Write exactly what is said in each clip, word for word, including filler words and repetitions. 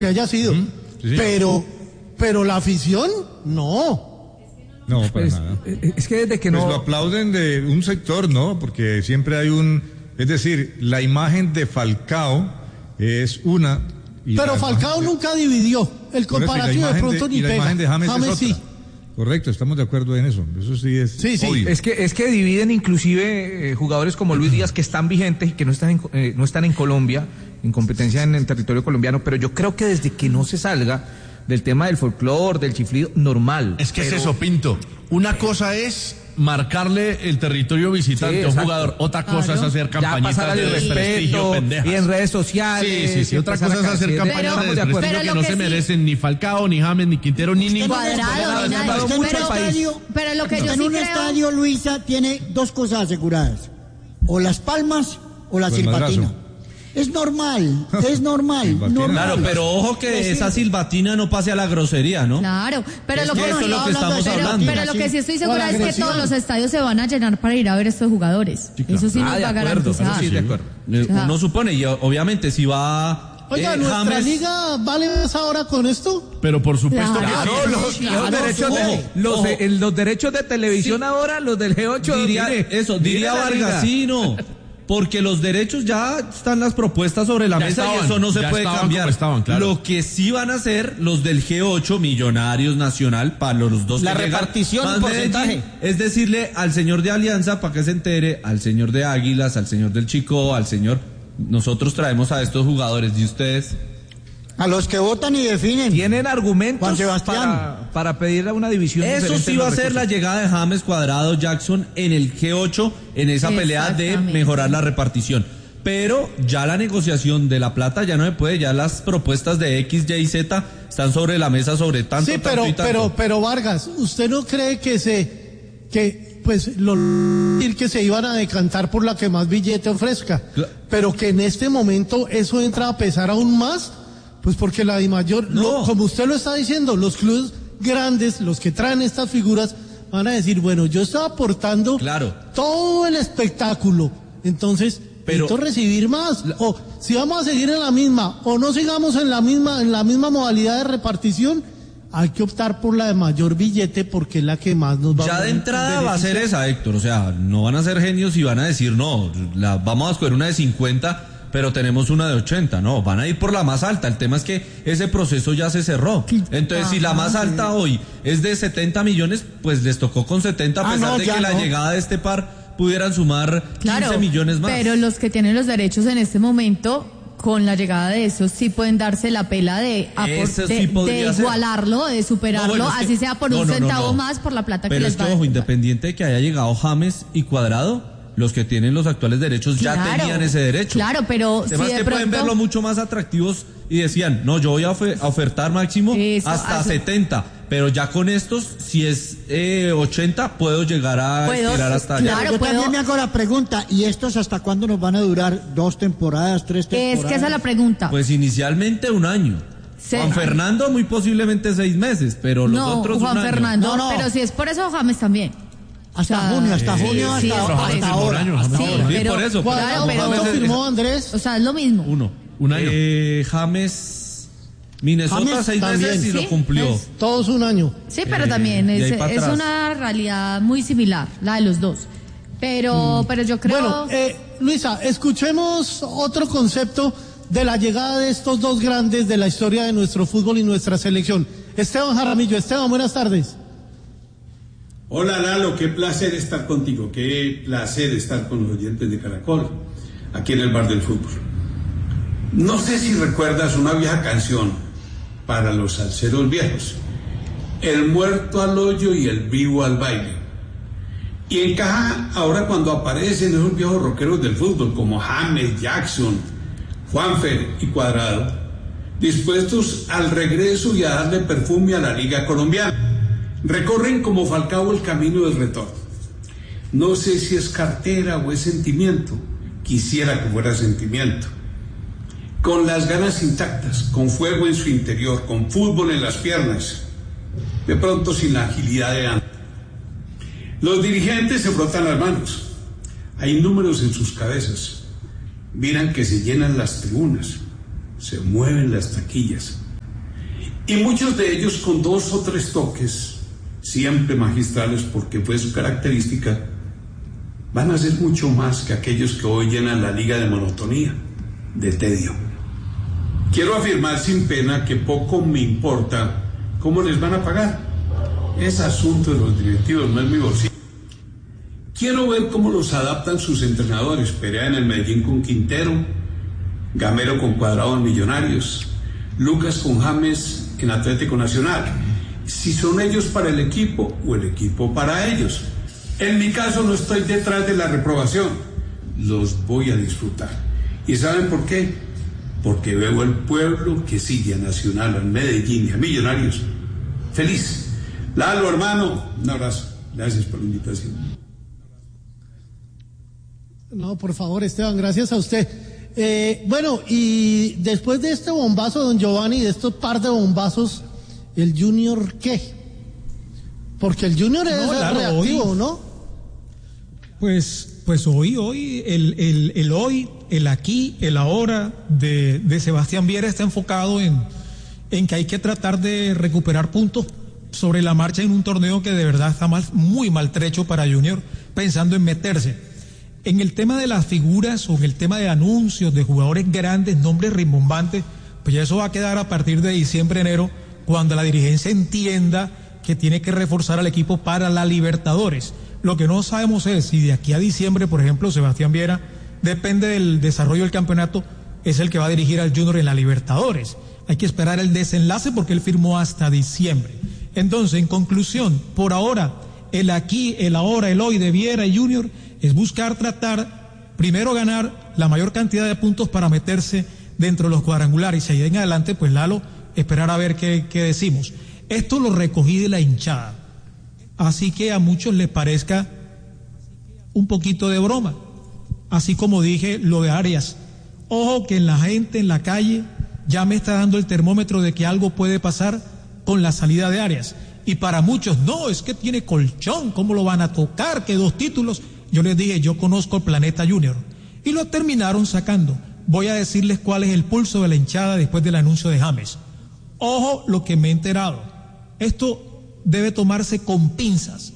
que haya sido, ¿Mm? Sí, sí. pero, pero la afición, no. No, para Pues, nada. es que desde que Pues no... lo aplauden de un sector, ¿no? Porque siempre hay un... Es decir, la imagen de Falcao es una... y Pero la Falcao imagen de- nunca dividió. El Por eso, y la comparativo de imagen pronto de- ni y la pega. imagen de James, es otra. sí. Correcto, estamos de acuerdo en eso. Eso sí es Sí, sí. obvio. Es que es que dividen inclusive eh, jugadores como Luis Díaz que están vigentes y que no están en, eh, no están en Colombia, en competencia en el territorio colombiano, pero yo creo que desde que no se salga del tema del folclore, del chiflido, normal. Es que pero... es eso, Pinto. Una cosa es marcarle el territorio visitante Sí, a un exacto. jugador, otra cosa Claro. es hacer Ya pasar campañitas al de desprestigio irrespeto pendejas. y en redes sociales. Sí, sí, sí. y Otra empezar cosa a es hacer caer- campañas Pero- de Estamos de acuerdo. desprestigio pero que lo no que se sí- merecen ni Falcao, ni James, ni Quintero, ni ningún Cuadrado, ni nadie. Usted en un Pero- estadio, pero lo que usted yo en sí un creo- estadio, Luisa, tiene dos cosas aseguradas: o las palmas o la O el silbatina. madrazo. Es normal, es normal. Silbatina. normal. Claro, pero ojo que esa silbatina no pase a la grosería, ¿no? Claro, pero Es lo que que, eso es lo que estamos pero, hablando. pero lo que sí estoy segura O la es que agresión. todos los estadios se van a llenar para ir a ver a estos jugadores. Eso sí nos Ah, de va a acuerdo, garantizar. eso sí, de acuerdo. Eh, Claro. Uno supone, y obviamente si va Oiga, eh, ¿nuestra James, liga vale más ahora con esto? Pero por supuesto Claro. que sí. No, los, Claro, los derechos ojo, de, los, ojo. de- los derechos de televisión Sí. ahora, los del G ocho. diría mire, eso, mire diría la liga. Vargas, sí, no, porque los derechos ya están las propuestas sobre la Ya mesa estaban, y eso no se ya puede estaban cambiar. como estaban, claro. Lo que sí van a hacer los del G ocho, Millonarios, Nacional, para los dos La que llegan, repartición, más un porcentaje. Medellín, es decirle al señor de Alianza para que se entere, al señor de Águilas, al señor del Chico, al señor, nosotros traemos a estos jugadores y ustedes. A los que votan y definen. Tienen argumentos Juan Sebastián. para, para pedir a una división. Eso diferente sí en va a los ser la recursos. llegada de James, Cuadrado, Jackson en el G ocho, en esa pelea de Exactamente. mejorar la repartición. Pero ya la negociación de la plata ya no se puede, ya las propuestas de X, Y, Z están sobre la mesa sobre tanto, Sí, tanto pero, y tanto. pero, pero Vargas, ¿usted no cree que se, que, pues, lo, que se iban a decantar por la que más billete ofrezca? Cla- Pero que en este momento eso entra a pesar aún más, pues porque la DIMAYOR, No. lo- como usted lo está diciendo, los clubes grandes, los que traen estas figuras, van a decir, bueno, yo estoy aportando Claro. todo el espectáculo, entonces, Pero- necesito recibir más, o si vamos a seguir en la misma, o no sigamos en la misma, en la misma modalidad de repartición, hay que optar por la de mayor billete porque es la que más nos va Ya a de entrada va a ser beneficiar. esa, Héctor, o sea, no van a ser genios y van a decir, no, la, vamos a escoger una de cincuenta, pero tenemos una de ochenta, no, van a ir por la más alta, el tema es que ese proceso ya se cerró, entonces si la más alta hoy es de setenta millones, pues les tocó con setenta a Ah, pesar no, de ya que la no. llegada de este par pudieran sumar Claro, quince millones más. pero los que tienen los derechos en este momento, con la llegada de esos, sí pueden darse la pela de, apor- Eso de, sí podría de ser. igualarlo, de superarlo, No, bueno, es que- así sea por no, un no, no, centavo no. más por la plata Pero que es les que, va a ojo, independiente de que haya llegado James y Cuadrado, los que tienen los actuales derechos ya Claro, tenían ese derecho. claro, pero Además si de que pueden pronto- verlo mucho más atractivos y decían, no, yo voy a, ofe- a ofertar máximo Eso, hasta eso. setenta, pero ya con estos, si es eh, ochenta, puedo llegar a Puedo, estirar hasta allá. claro. Yo puedo- también me hago la pregunta, ¿y estos hasta cuándo nos van a durar? ¿Dos temporadas, tres temporadas? Es que esa es la pregunta. Pues inicialmente un año. Se- Juan Fernando muy posiblemente seis meses, pero los no, otros Juan un año. Fernando, No, no. pero si es por eso, James también. Hasta O sea, junio, hasta sí, junio, sí, hasta, es por hasta eso. ahora. año, hasta Sí, ahora. Sí, pero, por eso, por claro, ¿Cuánto pero, cuánto James- firmó Andrés? o sea, es lo mismo. Uno. Un año. Eh, James, Minnesota, James seis también. meses y Sí, lo cumplió. es- Todos un año. Sí, pero Eh, también de es, ahí para es atrás. una realidad muy similar, la de los dos. Pero, pero yo creo... Bueno, eh, Luisa, escuchemos otro concepto de la llegada de estos dos grandes de la historia de nuestro fútbol y nuestra selección. Esteban Jaramillo. Esteban, buenas tardes. Hola Lalo, qué placer estar contigo, qué placer estar con los oyentes de Caracol, aquí en el Bar del Fútbol. No sé si recuerdas una vieja canción para los salseros viejos, el muerto al hoyo y el vivo al baile. Y encaja ahora cuando aparecen esos viejos rockeros del fútbol como James, Jackson, Juanfer y Cuadrado, dispuestos al regreso y a darle perfume a la Liga Colombiana. Recorren como Falcao el camino del retorno. No sé si es cartera o es sentimiento. Quisiera que fuera sentimiento. Con las ganas intactas, con fuego en su interior, con fútbol en las piernas. De pronto sin la agilidad de antes. Los dirigentes se frotan las manos. Hay números en sus cabezas. Miran que se llenan las tribunas. Se mueven las taquillas. Y muchos de ellos con dos o tres toques, siempre magistrales porque fue su característica, van a ser mucho más que aquellos que hoy llenan la liga de monotonía, de tedio. Quiero afirmar sin pena que poco me importa cómo les van a pagar. Es asunto de los directivos, no es mi bolsillo. Quiero ver cómo los adaptan sus entrenadores. Perea en el Medellín con Quintero, Gamero con Cuadrado en Millonarios, Lucas con James en Atlético Nacional. Si son ellos para el equipo o el equipo para ellos. En mi caso no estoy detrás de la reprobación. Los voy a disfrutar. ¿Y saben por qué? Porque veo el pueblo que sigue a Nacional, a Medellín y a Millonarios feliz. Lalo, hermano, un abrazo. Gracias por la invitación. No, por favor, Esteban, gracias a usted. Eh, bueno, y después de este bombazo, don Giovanni, de estos par de bombazos, ¿el Junior qué? Porque el Junior es no, claro, reactivo, hoy, ¿no? Pues, pues hoy, hoy, el, el, el hoy, el aquí, el ahora de, de Sebastián Viera está enfocado en, en que hay que tratar de recuperar puntos sobre la marcha en un torneo que de verdad está mal, muy maltrecho para Junior, pensando en meterse. En el tema de las figuras o en el tema de anuncios de jugadores grandes, nombres rimbombantes, pues ya eso va a quedar a partir de diciembre, enero, cuando la dirigencia entienda que tiene que reforzar al equipo para la Libertadores. Lo que no sabemos es si de aquí a diciembre, por ejemplo, Sebastián Viera, depende del desarrollo del campeonato, es el que va a dirigir al Junior en la Libertadores. Hay que esperar el desenlace porque él firmó hasta diciembre. Entonces, en conclusión, por ahora, el aquí, el ahora, el hoy de Viera y Junior es buscar tratar, primero ganar la mayor cantidad de puntos para meterse dentro de los cuadrangulares y ahí en adelante, pues Lalo, esperar a ver qué, qué decimos. Esto lo recogí de la hinchada, así que a muchos les parezca un poquito de broma, así como dije lo de Arias. Ojo que la gente en la calle ya me está dando el termómetro de que algo puede pasar con la salida de Arias. Y para muchos, no, es que tiene colchón, ¿cómo lo van a tocar? Que dos títulos. Yo les dije, yo conozco el Planeta Junior. Y lo terminaron sacando. Voy a decirles cuál es el pulso de la hinchada después del anuncio de James. Ojo lo que me he enterado. Esto debe tomarse con pinzas.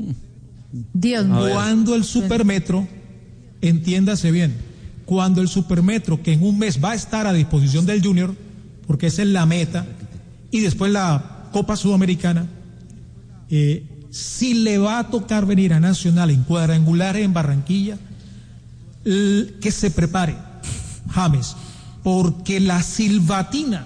Dios mío. Cuando el Supermetro, entiéndase bien, cuando el Supermetro, que en un mes va a estar a disposición del Junior, porque esa es la meta, y después la Copa Sudamericana, eh, si le va a tocar venir a Nacional en cuadrangulares en Barranquilla, l- que se prepare James, porque la silbatina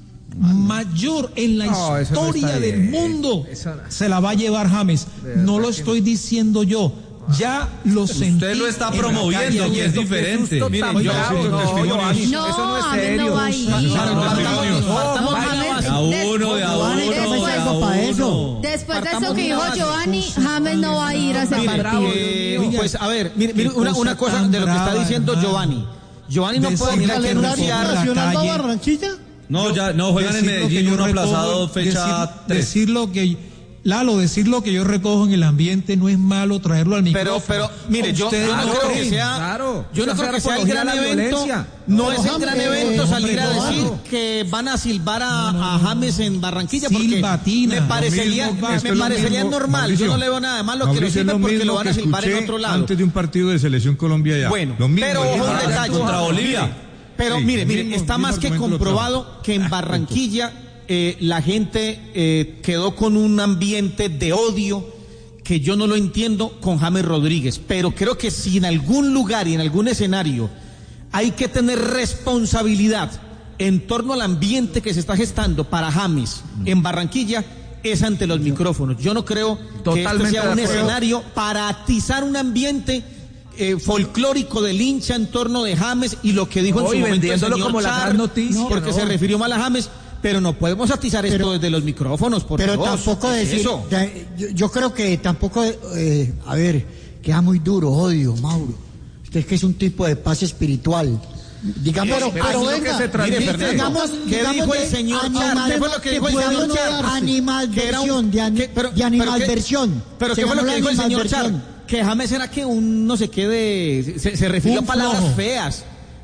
mayor en la no, historia no del bien. mundo Eso no. se la va a llevar James. No lo estoy diciendo yo, ya lo sentí. Usted lo está promoviendo, calle, que es diferente. Mire, yo yo, soy un no, testimonio. Giovanni, No, eso no es James serio. no va a ir. Faltamos James, A uno, de a uno, James, de después- a para eso. uno. Después de eso Partamos que dijo una base. Giovanni, James no va a ir a ese Mire, partido. Eh, pues a ver, mire, mire, Qué una, cosa una cosa tan de lo que está brava, diciendo hermano. Giovanni. Giovanni no Decirle puede venir que aquí a ¿Calendario renunciar anunciar. a la nacional va a calle. Barranquilla? No, ya, no, juegan en Decir lo que Medellín, yo uno recojo, aplazado, fecha decir, tres. decir lo que, Lalo, decir lo que yo recojo en el ambiente no es malo traerlo al Pero, micrófono. pero, mire, yo, Ustedes yo no no creo que creen. sea, Claro, yo no eso creo es que sea el apología gran a la evento. violencia. No es el James, gran eh, evento salir a hombre, decir no. que van a silbar a, a James en Barranquilla porque Silbatina. me parecería, Lo mismo, me, esto me es lo parecería mismo, normal. Mauricio. Yo no le veo nada de malo que lo Mauricio, es silben porque mismo lo van a que silbar en escuché otro lado. antes de un partido de selección Colombia ya. Bueno, lo mismo, pero el ojo mismo un argumento. detalle. Contra Bolivia. Pero Sí, mire, mire, mismo- está mismo más que argumento lo comprobado que en Barranquilla eh, la gente eh, quedó con un ambiente de odio que yo no lo entiendo con James Rodríguez. Pero creo que si en algún lugar y en algún escenario hay que tener responsabilidad en torno al ambiente que se está gestando para James en Barranquilla, es ante los micrófonos. Yo no creo que este Totalmente sea un de acuerdo. escenario para atizar un ambiente eh, folclórico del hincha en torno de James y lo que dijo en No, su y momento el vendiéndolo señor como la Char, gran noticia, porque ¿no? se refirió mal a James, pero no podemos atizar esto Pero- desde los micrófonos, por Pero Dios. tampoco ¿qué es decir, eso? ya- yo, yo creo que tampoco, eh, a ver, queda muy duro, odio, Mauro. Usted es que es un tipo de paz espiritual. Digamos, Pero- Pero pero eso es lo venga, que se Mire, transmite. Fernando, digamos, ¿qué digamos dijo de el señor Char? animal- ¿Qué fue lo que dijo el puede señor no Char? darse. Animalversión, de, ani- ¿Qué- pero- de pero animalversión. qué- Pero Se ¿qué fue lo ganó que la dijo el señor animalversión. Char? Que James era que un no sé qué de... Se, se refirió Un a palabras flojo. feas.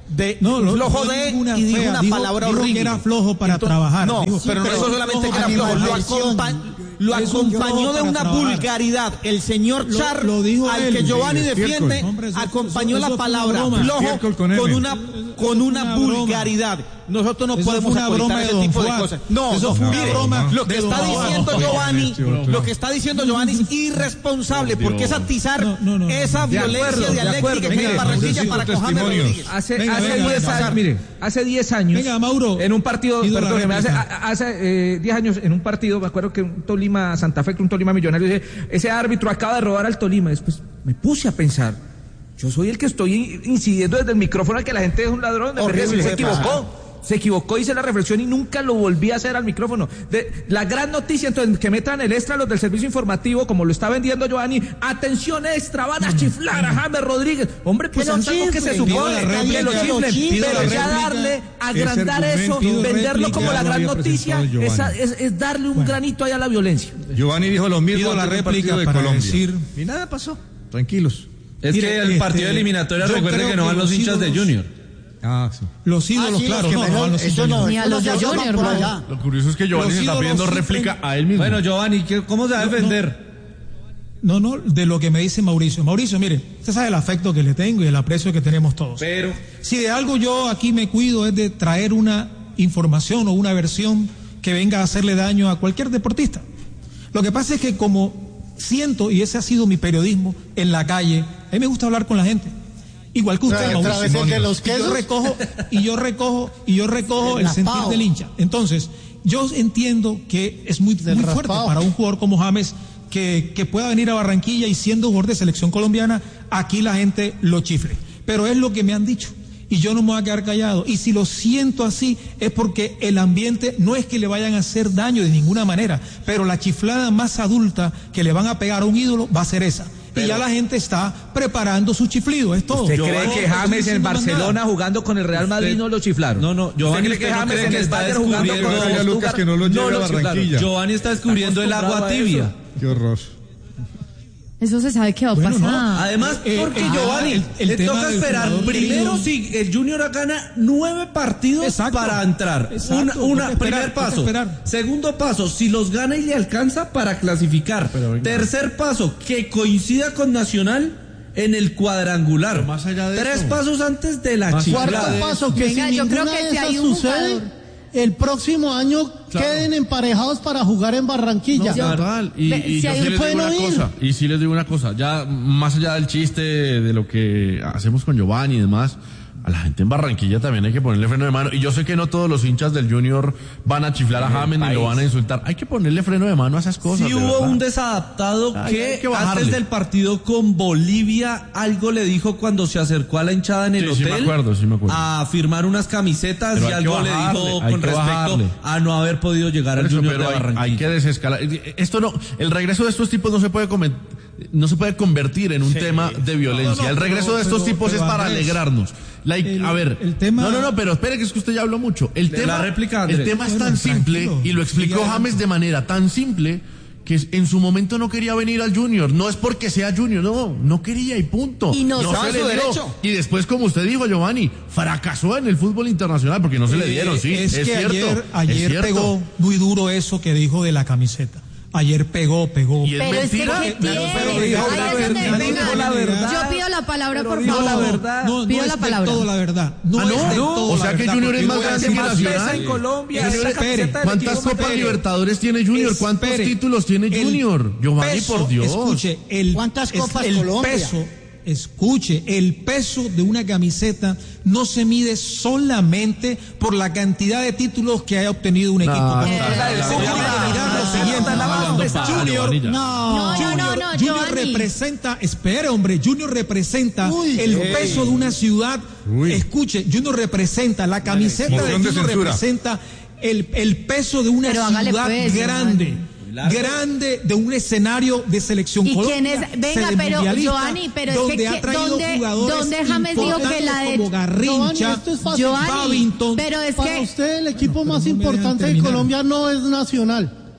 de No, no, flojo no de ninguna y dijo fea, una dijo- palabra dijo que horrible. era flojo para Entonces, trabajar. No, Dijo, pero no pero- eso solamente que era no, flojo, lo, animalversión. acompa- lo Es un acompañó flojo de para una trabajar. vulgaridad. El señor Lo- Char, lo dijo al él. que Giovanni Sí, defiende, Hombre, eso- acompañó eso- la eso fue una palabra broma. flojo Estiércol con con M. una con fue una una broma. vulgaridad. Nosotros no Eso podemos fue una aceptar broma de ese Don tipo de Fuad. cosas. No, Eso no, fue una mire, broma lo que de está Don diciendo Fuad. Giovanni, Este otro. lo que está diciendo Giovanni es irresponsable, porque es atizar No, no, no, no. esa De violencia acuerdo, de dialéctica acuerdo. que hay en Venga, Barranquilla Mauricio, para con James testimonios. Rodríguez. Hace, Venga, hace venga, diez venga, años, pasar. mire, hace diez años, Venga, Mauro, en un partido, pido la perdóneme, hace, réplica. a- hace eh, diez años, en un partido, me acuerdo que un Tolima, Santa Fe, que un Tolima Millonario, dice, ese árbitro acaba de robar al Tolima. Después me puse a pensar, yo soy el que estoy incidiendo desde el micrófono a que la gente es un ladrón, de Horrible, verdad, se jefe. equivocó. Se equivocó, hice la reflexión y nunca lo volví a hacer al micrófono. De, la gran noticia, entonces, que metan el extra los del servicio informativo, como lo está vendiendo Giovanni. Atención extra, van a chiflar a James Rodríguez. Hombre, pues Que lo es algo que se chiflen. Pido supone la réplica, que lo que lo chiflen. chiflen. Pero Pido la ya réplica. darle, agrandar Ese eso, argumento venderlo como ya la lo gran había noticia, presentado es, Giovanni. es, es darle un granito ahí a la violencia. Giovanni dijo lo mismo Pido la ante un réplica partido de para Colombia. decir- Y nada pasó. Tranquilos. Es Mire, que el este, partido de eliminatoria, yo recuerde creo que no que van los los hinchas de ídolos- Junior. Ah, sí. Los ídolos, Ah, sí, claro, los que no, menos- no, los eso no, Ni a eso los no de se Junior, llama por bro. allá. Lo curioso es que Giovanni Los se está ídolos pidiendo sufren- réplica a él mismo. Bueno, Giovanni, ¿qué- ¿cómo se va a No, no. defender? No, no, de lo que me dice Mauricio. Mauricio, mire, usted sabe el afecto que le tengo y el aprecio que tenemos todos. Pero, Si de algo yo aquí me cuido es de traer una información o una versión que venga a hacerle daño a cualquier deportista. Lo que pasa es que como siento, y ese ha sido mi periodismo en la calle, a mí me gusta hablar con la gente. Igual que usted, Otra Mauricio. vez el de los Y yo quesos. recojo, y yo recojo, y yo recojo El el sentir raspado. del hincha. Entonces, yo entiendo que es muy, Del muy fuerte raspado. para un jugador como James que, que pueda venir a Barranquilla y siendo jugador de selección colombiana, aquí la gente lo chifle. Pero es lo que me han dicho. Y yo no me voy a quedar callado. Y si lo siento así, es porque el ambiente no es que le vayan a hacer daño de ninguna manera, pero la chiflada más adulta que le van a pegar a un ídolo va a ser esa. Y ya la gente está preparando su chiflido, es todo. ¿Usted Yo- cree no que estoy James en diciendo más Barcelona nada. jugando con el Real Madrid Usted- no lo chiflaron? No, no, Giovanni, ¿Usted cree que ¿usted no James cree en que está España jugando con descubriendo- el Dígale a Lucas Stuttgart que no lo lleve a lo chiflaron? Barranquilla. Giovanni está descubriendo el agua acostumbrado a tibia. eso. Qué horror. Eso se sabe que va a Bueno, no. pasar. Además, Eh, porque eh, Giovanni, el- el le tema toca del esperar jugador primero querido. si el Junior gana nueve partidos Exacto. para entrar. Exacto, Una, una- toca esperar, primer toca paso. esperar. Segundo paso, si los gana y le alcanza para clasificar. Tercer paso, que coincida con Nacional en el cuadrangular. Pero más allá de Tres eso. pasos antes de la Cuarto chiflada. paso, que Venga, si yo creo ninguna que de si esas hay un sucede, jugador- el próximo año Claro. queden emparejados para jugar en Barranquilla. No, total. Y, Ve, y si yo hay sí un- les digo pueden una oír. cosa. Y sí les digo una cosa. Ya más allá del chiste de lo que hacemos con Giovanni y demás, a la gente en Barranquilla también hay que ponerle freno de mano. Y yo sé que no todos los hinchas del Junior van a chiflar a James ni lo van a insultar. Hay que ponerle freno de mano a esas cosas. Sí de hubo verdad. un desadaptado Ay, que, hay que bajarle. antes del partido con Bolivia algo le dijo cuando se acercó a la hinchada en el Sí, sí hotel me acuerdo, sí me acuerdo. a firmar unas camisetas Pero y hay que algo le bajarle, dijo hay con que respecto bajarle. a no haber podido llegar Por al eso, Junior de pero hay, Barranquilla. hay que desescalar. Esto no, el regreso de estos tipos no se puede comen- no se puede convertir en un tema de violencia. No, no, el regreso pero- de estos pero- tipos pero es para Andrés, alegrarnos. La- el- a ver, el tema- no, no, no, pero espere que es que usted ya habló mucho. El De tema, la réplica, el Andrés. tema es Bueno, tan simple tranquilo, y lo explicó sigue James de manera tan simple que en su momento no quería venir al Junior. No es porque sea Junior, no, no quería y punto. Y no estaba se en le su dio. derecho. Y después, como usted dijo, Giovanni, fracasó en el fútbol internacional porque no se le Eh, dieron, sí. Es, Es, que cierto. ayer, es ayer cierto. pegó muy duro eso que dijo de la camiseta. Ayer pegó, pegó. Y es Pero es que, mentira. ¿qué Pero- tiene? pero dijo Ahí la es donde, verdad, venga, dijo la verdad. Yo pido la palabra, por dijo favor. la verdad. No, no Pido es la del palabra. todo la verdad. No, Ah, no, es del no. todo O la sea que verdad, Junior porque es más yo voy a grande decir que más Nacional. pesa en Colombia, Espere, esa espere. camiseta del ¿Cuántas equipo Copas Medellín? Libertadores tiene Junior? ¿Cuántos Espere. títulos tiene El Junior? Giovanni, peso, por Dios. Escuche, el, ¿Cuántas es- Copas el Colombia? peso, escuche, el peso de una camiseta no se mide solamente por la cantidad de títulos que haya obtenido un equipo. No, Usted no, tiene que mirar lo siguiente. Junior, No, No, no, no, no, Junior Giovanni. representa, espere hombre, Junior representa Uy, el ey. peso de una ciudad. Uy. Escuche, Junior representa, la camiseta de Moción de Junior censura. representa el, el peso de una Pero hágale ciudad pues, grande. Giovanni. Grande de un escenario de selección ¿Y Colombia. quién es? Venga, sede pero, mundialista, Giovanni, pero es donde que- ha traído ¿dónde- jugadores dónde James dijo que importantes la de- como Garrincha, Giovanni, esto es fácil. Giovanni, Babington. pero es Para que usted el equipo Bueno, más pero no me dejan importante de terminar. Colombia no es Nacional.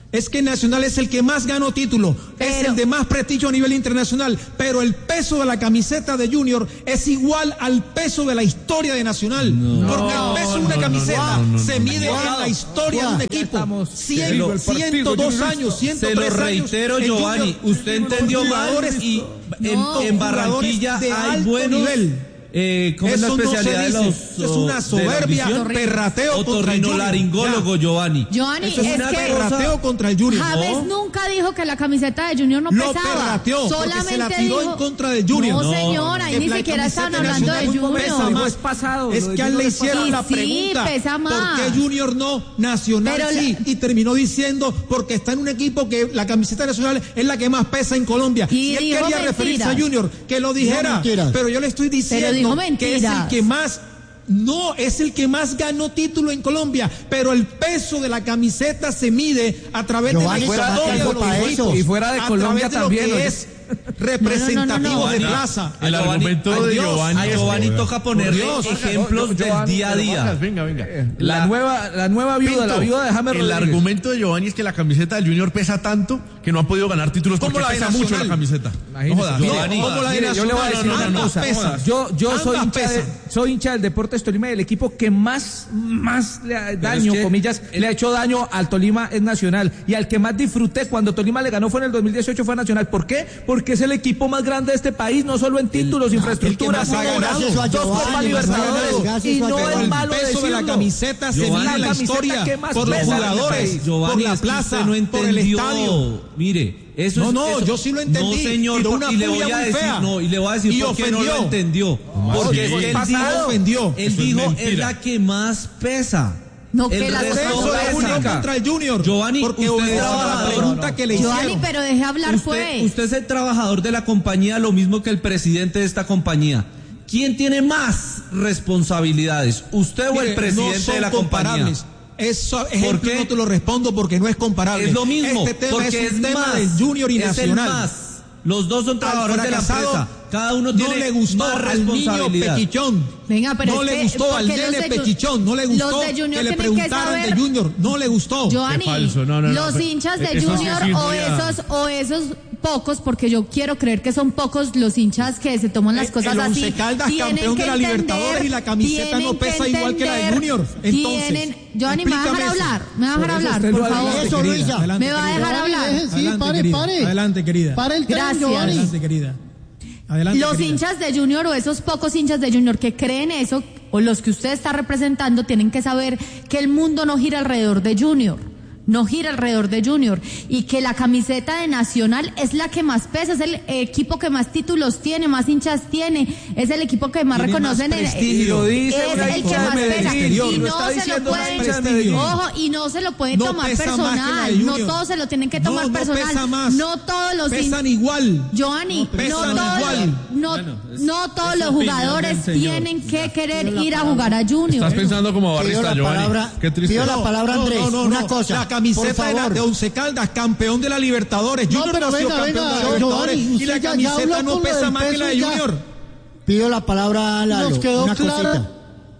es que Nacional es el que más ganó título, pero, es el de más prestigio a nivel internacional, pero el peso de la camiseta de Junior es igual al peso de la historia de Nacional, no, porque el peso de una no, camiseta no, no, no, se mide no, no, en la historia no, de un equipo. cien, ciento dos años, ciento tres años. Se lo reitero, Giovanni, usted entendió mal y no, en, en Barranquilla hay buenos nivel. Eh, ¿Cómo es la especialidad de los? Es una soberbia, perrateo contra el Junior. Otorrinolaringólogo, Giovanni. Giovanni, eso es, es una que perrateo contra el Junior. James no. nunca dijo que la camiseta de Junior no lo pesaba. Lo perrateó, solamente porque se la tiró dijo, en contra del Junior. No, señora, ahí ni siquiera estaban hablando de Junior. Pesa más. Pasado, es que a él le hicieron sí, la pregunta, sí, pesa más. ¿por qué Junior no? Nacional pero sí, la... y terminó diciendo, porque está en un equipo que la camiseta nacional es la que más pesa en Colombia. Y si él quería mentiras. referirse a Junior, que lo dijera, pero yo le estoy diciendo que es el que más No, es el que más ganó título en Colombia, pero el peso de la camiseta se mide a través Giovanni, de la historia de los equipos, y fuera de Colombia también. Que es representativo no, no, no, no. de plaza. El argumento de Giovanni. A Giovanni toca ponerle ejemplos del día a día. Venga, venga. La, la nueva, la nueva viuda, Pinto, la viuda de James Rodríguez. El argumento de Giovanni es que la camiseta del Junior pesa tanto que no ha podido ganar títulos porque pesa mucho la camiseta. No jodas. Giovanni, como la de Mire, yo le voy a decir no, no, una no, cosa. Pesa. Yo, yo soy hincha, pesa. de, soy hincha del Deportes Tolima, del equipo que más, más le ha daño, es que, comillas, el, le ha hecho daño al Tolima es Nacional. Y al que más disfruté cuando Tolima le ganó fue en el dos mil dieciocho, fue Nacional. ¿Por qué? Porque es el equipo más grande de este país, no solo en títulos, el, infraestructura, dos Copas Libertadores, y no es malo el peso de la camiseta se mide en la historia por los jugadores, Giovanni, por la plaza, no por el estadio. Mire, eso no, es, no, eso, yo sí lo entendí. No, señor, una y le voy a decir, fea. no, y le voy a decir y por qué no lo entendió. Porque sí, es que él dijo, ofendió. Él dijo, es la que más pesa. No, el que la resto de Junior contra el Junior. Giovanni, porque usted es la pregunta que le Giovanni, hicieron. pero deje hablar usted, fue. Usted es el trabajador de la compañía, lo mismo que el presidente de esta compañía. ¿Quién tiene más responsabilidades? ¿Usted Mire, o el presidente no son de la compañía? Eso ejemplo no te lo respondo porque no es comparable. Es lo mismo, este tema porque es un es tema más, del Junior y es Nacional. El más. Los dos son trabajadores de la empresa. Cada uno tiene no le gustó más al niño Pechichón. Venga, pero no es le que, gustó al nene Pechichón. No le gustó que le preguntaran de Junior. No le gustó. Giovanni, falso. No, no, los no, hinchas de eso Junior sí o esos o esos pocos, porque yo quiero creer que son pocos los hinchas que se toman las cosas el así. Once Caldas, campeón de la Libertadores, y la camiseta no pesa que igual que la de Junior. Entonces, tienen, Giovanni, ¿me va a dejar hablar? ¿Me va a dejar hablar, por favor? Eso, Luisa. ¿Me va a dejar hablar? Sí, pare, pare. Adelante, querida. Para el tren, Gracias. Giovanni. Adelante, querida. Adelante, los querida. hinchas de Junior o esos pocos hinchas de Junior que creen eso, o los que usted está representando, tienen que saber que el mundo no gira alrededor de Junior. No gira alrededor de Junior, y que la camiseta de Nacional es la que más pesa, es el equipo que más títulos tiene, más hinchas tiene, es el equipo que más tiene reconocen más en el, lo dice es el que más pesa, y no se lo pueden, ojo, y no se lo pueden no tomar pesa personal, no todos se lo tienen que tomar no, no personal, pesa más. no todos los pesan igual, Giovanni, no, pesan todos, igual. no, bueno, es, no todos los jugadores tienen que querer ir a jugar a Junior. Estás pensando como barrista, Giovanni. Qué triste. Pido la palabra, Andrés, no, no, no, una no. cosa, la camiseta de, la, de Once Caldas, campeón de la Libertadores. No, Junior pero venga, campeón venga, de la Libertadores, Giovanni, y la usted ya- camiseta ya no habló con lo pesa del más que la de peso y ya. Junior. pido la palabra a Lalo, Nos quedó una clara, cosita.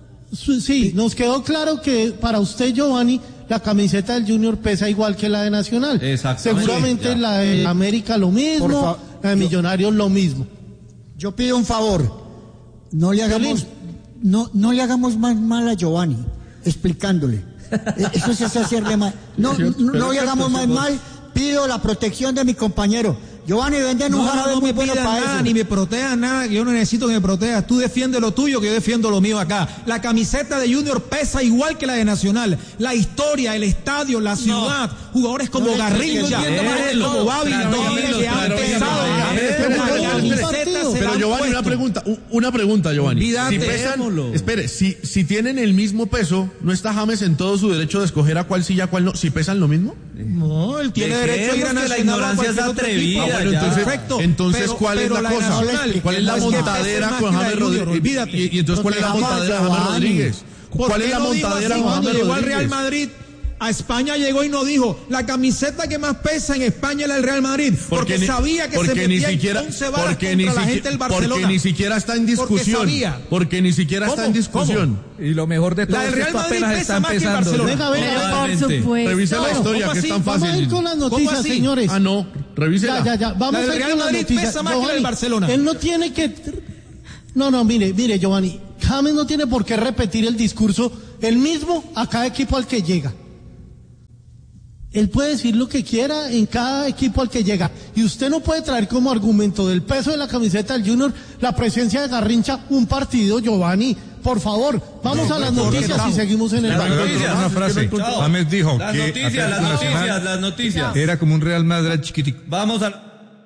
su- sí, nos quedó claro que para usted, Giovanni, la camiseta del Junior pesa igual que la de Nacional. Exactamente. Seguramente Sí, la de América lo Por mismo, fa- la de Millonarios lo mismo. Yo pido un favor, no le hagamos, no, no le hagamos más mal a Giovanni, explicándole. Eh, Eso se hace hacerle mal. No, no, no le hagamos más mal, pido la protección de mi compañero. Giovanni, venden un No, jarabe no, no muy me bueno pidas para nada, eso. ni me protejas nada, que yo no necesito que me protejas. Tú defiendes lo tuyo, que yo defiendo lo mío acá. La camiseta de Junior pesa igual que la de Nacional. La historia, el estadio, la ciudad, jugadores como No, Garrincha, tranquilo, como Babi, tranquilo, que han tranquilo, pesado. tranquilo, La camiseta se la Pero han Giovanni, puesto. una pregunta, u- una pregunta, Giovanni. Olvídate, si pesan, démoslo. espere, si, si tienen el mismo peso, ¿no está James en todo su derecho de escoger a cuál sí y a cuál no? ¿Si pesan lo mismo? No, él tiene derecho a ir a Dejemos que la Nacional o a ignorancia cualquier es otro atrevida, equipo. ya. Bueno, entonces, Perfecto. entonces Pero- ¿cuál pero es la, de cosa? Nacional, ¿Cuál es la no es que montadera pese más con que la James de Junior, Rodríguez? olvídate. Y, y entonces, ¿cuál es la Porque montadera de vamos a James Giovanni. Rodríguez? ¿Por ¿Cuál qué es la no digo montadera así con cuando James llegó al Real Rodríguez? Madrid? a España llegó y no dijo, la camiseta que más pesa en España es la del Real Madrid, porque, porque ni, sabía que porque se ni metía siquiera, en once varas porque contra ni la siqui- gente del Barcelona. Porque ni siquiera está en discusión. Porque sabía. Porque ni siquiera ¿Cómo? está en discusión. ¿Cómo? Y lo mejor de todo La del es que Real esto Madrid apenas pesa está más que el empezando. Barcelona. Venga, venga, Por supuesto. Revise la historia, ¿Cómo que es así? tan Vamos a ir fácil. con las ¿Cómo noticias, así? señores. Ah, no, revísela. Ya, ya, ya. Vamos La del a ir Real con las Madrid noticias. pesa más que la del Giovanni, Barcelona. Él no tiene que... No, no, mire, mire, Giovanni. James no tiene por qué repetir el discurso el mismo a cada equipo al que llega. Él puede decir lo que quiera en cada equipo al que llega. Y usted no puede traer como argumento del peso de la camiseta del Junior la presencia de Garrincha un partido, Giovanni. Por favor, vamos No, a las no, noticias no, y seguimos en el Las barrio. noticias. Una frase. Chao. James dijo Las que noticias, las Atlético noticias, Nacional las noticias. era como un Real Madrid chiquitico. Vamos a...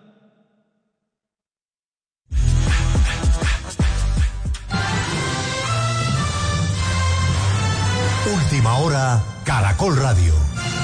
Última hora, Caracol Radio.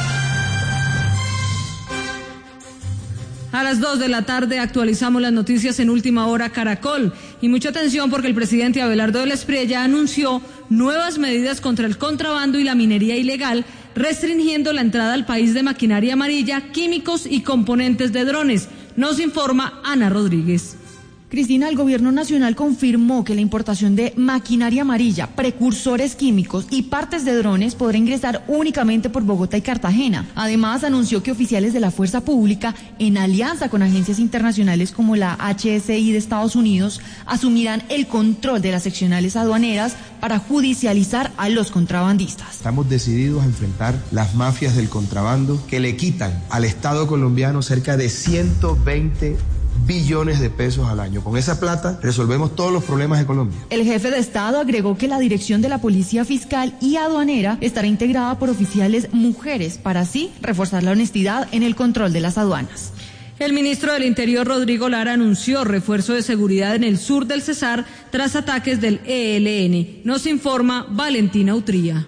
A las dos de la tarde actualizamos las noticias en Última Hora Caracol. Y mucha atención porque el presidente Abelardo del Espriella anunció nuevas medidas contra el contrabando y la minería ilegal, restringiendo la entrada al país de maquinaria amarilla, químicos y componentes de drones. Nos informa Ana Rodríguez. Cristina, el gobierno nacional confirmó que la importación de maquinaria amarilla, precursores químicos y partes de drones podrá ingresar únicamente por Bogotá y Cartagena. Además, anunció que oficiales de la fuerza pública, en alianza con agencias internacionales como la H S I de Estados Unidos, asumirán el control de las seccionales aduaneras para judicializar a los contrabandistas. Estamos decididos a enfrentar las mafias del contrabando que le quitan al Estado colombiano cerca de ciento veinte billones de pesos al año. Con esa plata resolvemos todos los problemas de Colombia. El jefe de Estado agregó que la dirección de la Policía Fiscal y Aduanera estará integrada por oficiales mujeres para así reforzar la honestidad en el control de las aduanas. El ministro del Interior, Rodrigo Lara, anunció refuerzo de seguridad en el sur del Cesar tras ataques del E L N. Nos informa Valentina Utría.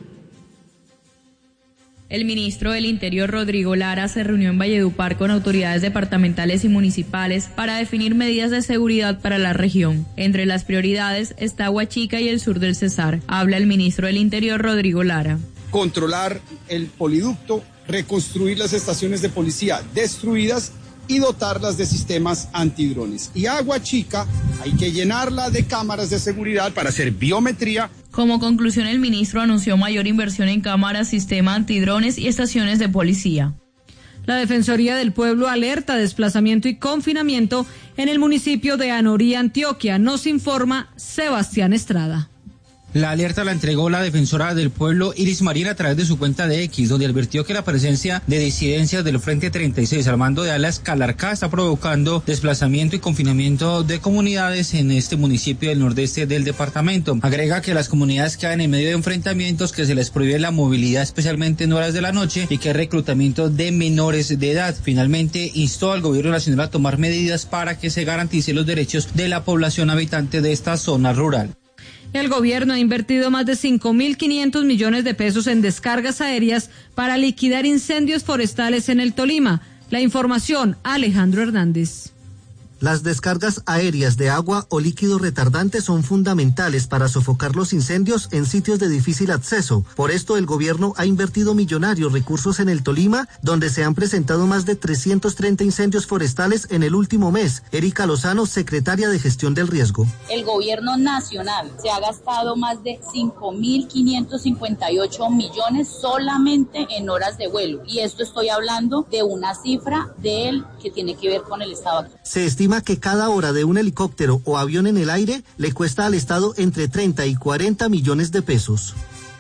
El ministro del Interior, Rodrigo Lara, se reunió en Valledupar con autoridades departamentales y municipales para definir medidas de seguridad para la región. Entre las prioridades está Huachica y el sur del Cesar. Habla el ministro del Interior, Rodrigo Lara. Controlar el poliducto, reconstruir las estaciones de policía destruidas y dotarlas de sistemas antidrones. Y a Huachica hay que llenarla de cámaras de seguridad para hacer biometría. Como conclusión, el ministro anunció mayor inversión en cámaras, sistema antidrones y estaciones de policía. La Defensoría del Pueblo alerta desplazamiento y confinamiento en el municipio de Anorí, Antioquia. Nos informa Sebastián Estrada. La alerta la entregó la defensora del pueblo Iris Marín a través de su cuenta de X, donde advirtió que la presencia de disidencias del Frente treinta y seis al mando de Alas Calarcá está provocando desplazamiento y confinamiento de comunidades en este municipio del nordeste del departamento. Agrega que las comunidades quedan en medio de enfrentamientos, que se les prohíbe la movilidad especialmente en horas de la noche y que hay reclutamiento de menores de edad. Finalmente instó al gobierno nacional a tomar medidas para que se garanticen los derechos de la población habitante de esta zona rural. El gobierno ha invertido más de cinco mil quinientos millones de pesos en descargas aéreas para liquidar incendios forestales en el Tolima. La información, Alejandro Hernández. Las descargas aéreas de agua o líquido retardante son fundamentales para sofocar los incendios en sitios de difícil acceso. Por esto, el gobierno ha invertido millonarios recursos en el Tolima, donde se han presentado más de trescientos treinta incendios forestales en el último mes. Erika Lozano, secretaria de Gestión del Riesgo. El gobierno nacional se ha gastado más de cinco mil quinientos cincuenta y ocho millones solamente en horas de vuelo. Y esto estoy hablando de una cifra del que tiene que ver con el Estado actual. Se estima que cada hora de un helicóptero o avión en el aire le cuesta al Estado entre treinta y cuarenta millones de pesos.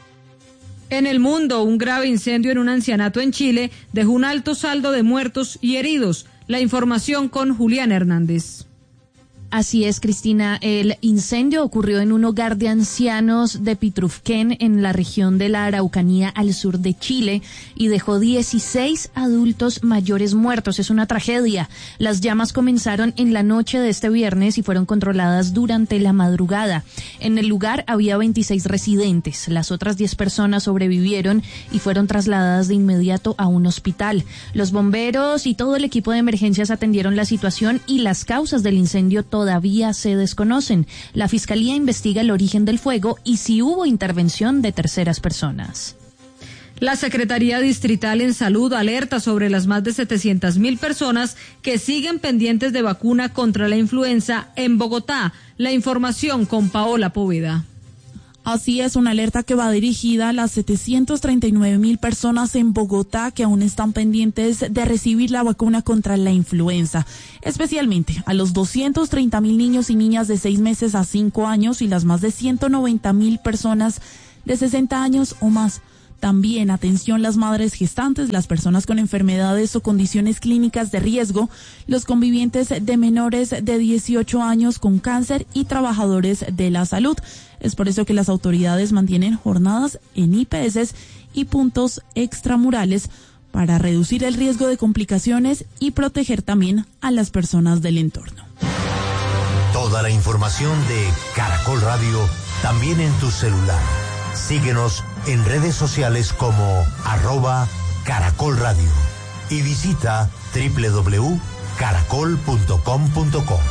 En el mundo, un grave incendio en un ancianato en Chile dejó un alto saldo de muertos y heridos. La información con Julián Hernández. Así es, Cristina. El incendio ocurrió en un hogar de ancianos de Pitrufquén, en la región de la Araucanía, al sur de Chile, y dejó dieciséis adultos mayores muertos. Es una tragedia. Las llamas comenzaron en la noche de este viernes y fueron controladas durante la madrugada. En el lugar había veintiséis residentes. Las otras diez personas sobrevivieron y fueron trasladadas de inmediato a un hospital. Los bomberos y todo el equipo de emergencias atendieron la situación y las causas del incendio todavía se desconocen. La Fiscalía investiga el origen del fuego y si hubo intervención de terceras personas. La Secretaría Distrital en Salud alerta sobre las más de setecientas mil personas que siguen pendientes de vacuna contra la influenza en Bogotá. La información con Paola Poveda. Así es, una alerta que va dirigida a las setecientas treinta y nueve mil personas en Bogotá que aún están pendientes de recibir la vacuna contra la influenza, especialmente a los doscientos treinta mil niños y niñas de seis meses a cinco años y las más de ciento noventa mil personas de sesenta años o más. También, atención, las madres gestantes, las personas con enfermedades o condiciones clínicas de riesgo, los convivientes de menores de dieciocho años con cáncer y trabajadores de la salud. Es por eso que las autoridades mantienen jornadas en I P S y puntos extramurales para reducir el riesgo de complicaciones y proteger también a las personas del entorno. Toda la información de Caracol Radio también en tu celular. Síguenos en redes sociales como arroba Caracol Radio y visita doble u doble u doble u punto caracol punto com punto co.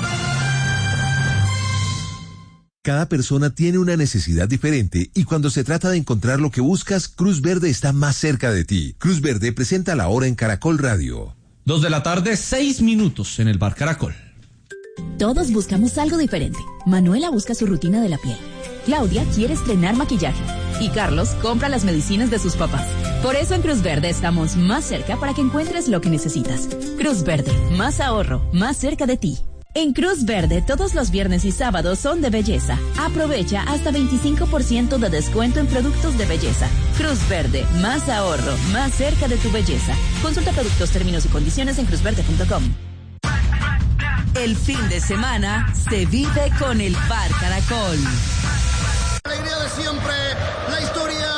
Cada persona tiene una necesidad diferente y cuando se trata de encontrar lo que buscas, Cruz Verde está más cerca de ti. Cruz Verde presenta la hora en Caracol Radio. Dos de la tarde, seis minutos en el Bar Caracol. Todos buscamos algo diferente. Manuela busca su rutina de la piel. Claudia quiere estrenar maquillaje. Y Carlos compra las medicinas de sus papás. Por eso en Cruz Verde estamos más cerca para que encuentres lo que necesitas. Cruz Verde, más ahorro, más cerca de ti. En Cruz Verde, todos los viernes y sábados son de belleza. Aprovecha hasta veinticinco por ciento de descuento en productos de belleza. Cruz Verde, más ahorro, más cerca de tu belleza. Consulta productos, términos y condiciones en cruz verde punto com. El fin de semana se vive con el Bar Caracol. La alegría de siempre, la historia